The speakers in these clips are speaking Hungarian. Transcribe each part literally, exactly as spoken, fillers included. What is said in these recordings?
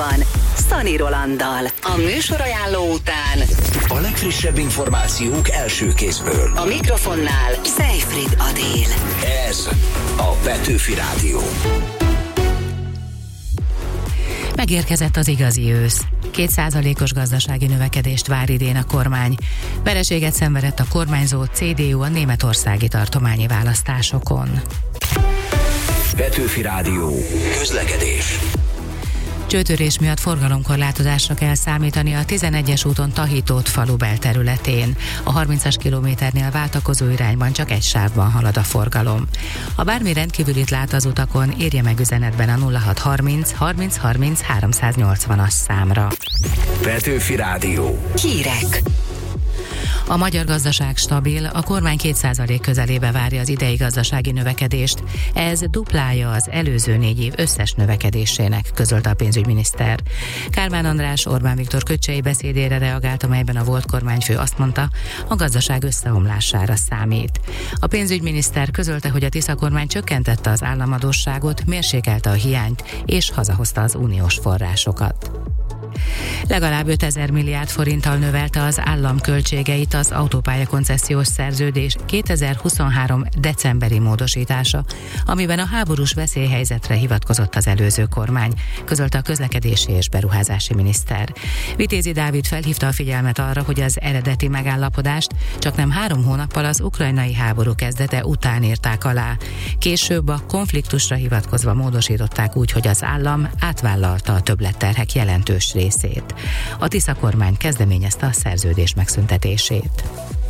Szani Rolanddal. A műsorajánló után a legfrissebb információk első kézből. a mikrofonnál Seyfried Adél. Ez a Petőfi Rádió. Megérkezett az igazi ősz. Két százalékos gazdasági növekedést vár idén a kormány. Vereséget szenvedett a kormányzó cé dé u a németországi tartományi választásokon. Petőfi Rádió. Közlekedés. Csőtörés miatt forgalomkorlátozásra kell számítani a tizenegyes úton Tahitót falu belterületén. A harmincas kilométernél váltakozó irányban csak egy sávban halad a forgalom. Ha bármi rendkívülit lát az utakon, írja meg üzenetben a nulla hat harminc harminc harminc háromszáznyolcvanas számra. Petőfi Rádió. Hírek. A magyar gazdaság stabil, a kormány két százalék közelébe várja az idei gazdasági növekedést. Ez duplája az előző négy év összes növekedésének, közölte a pénzügyminiszter. Kármán András Orbán Viktor köcsei beszédére reagált, amelyben a volt kormányfő azt mondta, a gazdaság összeomlására számít. A pénzügyminiszter közölte, hogy a Tisza kormány csökkentette az államadósságot, mérsékelte a hiányt és hazahozta az uniós forrásokat. Legalább ötezer milliárd forinttal növelte az állam költségeit az autópálya koncesziós szerződés kétezer-huszonhárom decemberi módosítása, amiben a háborús veszélyhelyzetre hivatkozott az előző kormány, közölte a közlekedési és beruházási miniszter. Vitézi Dávid felhívta a figyelmet arra, hogy az eredeti megállapodást csaknem három hónappal az ukrajnai háború kezdete után írták alá. Később a konfliktusra hivatkozva módosították úgy, hogy az állam átvállalta a többletterhek jelentős részét. A Tisza kormány kezdeményezte a szerződés megszüntetését.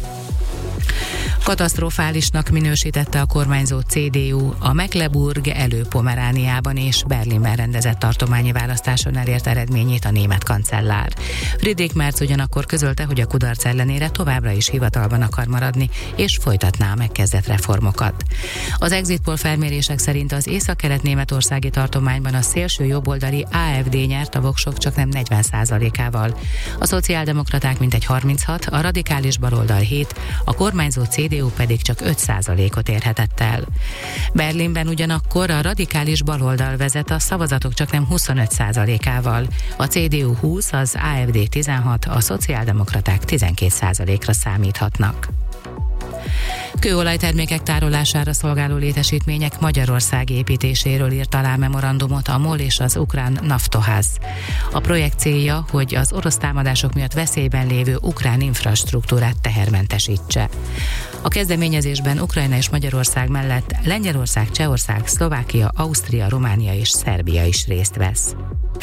Katasztrofálisnak minősítette a kormányzó cé dé u a Mecklenburg Elő-Pomerániában és Berlinben rendezett tartományi választáson elért eredményét a német kancellár. Friedrich Merz ugyanakkor közölte, hogy a kudarc ellenére továbbra is hivatalban akar maradni, és folytatná a megkezdett reformokat. Az exit poll felmérések szerint az észak-kelet-németországi tartományban a szélső jobboldali á ef dé nyert, a voksok csaknem negyven százalékával. A szociáldemokraták mintegy harminchat, a radikális baloldal hét, a kormányzó cé dé u pedig csak öt százalékot érhetett el. Berlinben ugyanakkor a radikális baloldal vezet, a szavazatok csaknem huszonöt százalékával. A cé dé u húsz, az á ef dé tizenhat, a szociáldemokraták tizenkét százalékra számíthatnak. Kőolajtermékek tárolására szolgáló létesítmények Magyarország építéséről írt alá memorandumot a MOL és az ukrán Naftoház. A projekt célja, hogy az orosz támadások miatt veszélyben lévő ukrán infrastruktúrát tehermentesítse. A kezdeményezésben Ukrajna és Magyarország mellett Lengyelország, Csehország, Szlovákia, Ausztria, Románia és Szerbia is részt vesz.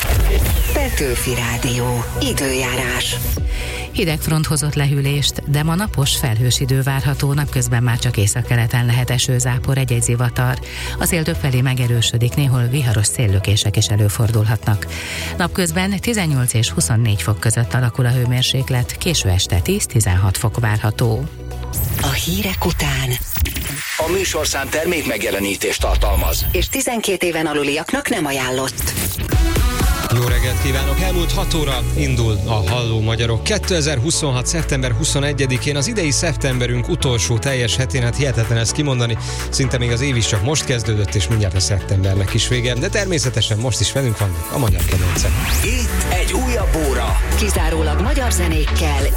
Petőfi Rádió. Időjárás. Hideg front hozott lehűlést, de ma napos, felhős idő várható, napközben már csak északkeleten lehet esőzápor, egy-egy zivatar. A szél többfelé megerősödik, néhol viharos széllökések is előfordulhatnak. Napközben tizennyolc és huszonnégy fok között alakul a hőmérséklet, késő este tíz-tizenhat fok várható. A hírek után A műsorszám termék megjelenítést tartalmaz, és tizenkét éven aluliaknak nem ajánlott. Jó reggelt kívánok! Elmúlt hat óra indul a Halló Magyarok. kétezer-huszonhat. szeptember huszonegyedikén az idei szeptemberünk utolsó teljes hetén, hát hihetetlen ezt kimondani, szinte még az év is csak most kezdődött, és mindjárt a szeptembernek is vége, de természetesen most is velünk vannak a magyar kedvencek. itt egy újabb óra Kizárólag magyar zenékkel